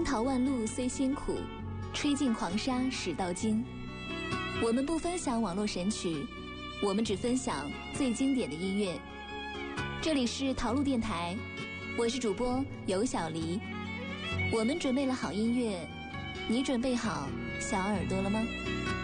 淘万路虽辛苦，吹尽黄沙始到金。我们不分享网络神曲，我们只分享最经典的音乐。这里是淘路电台，我是主播尤小黎。我们准备了好音乐，你准备好小耳朵了吗？